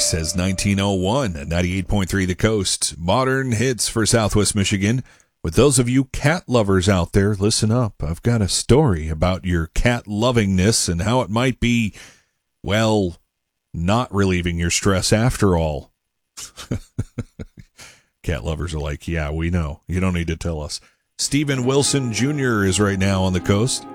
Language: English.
says 1901 at 98.3 The Coast. Modern hits for Southwest Michigan. With those of you cat lovers out there, listen up. I've got a story about your cat lovingness and how it might be, well, not relieving your stress after all. Cat lovers are like, yeah, we know. You don't need to tell us. Stephen Wilson Jr. is right now on the coast.